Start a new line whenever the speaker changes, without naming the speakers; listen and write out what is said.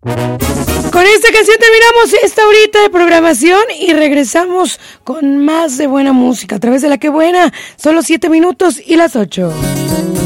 Con esta canción terminamos esta horita de programación y regresamos con más de buena música a través de La Que Buena. Son los 7 minutos y las 8.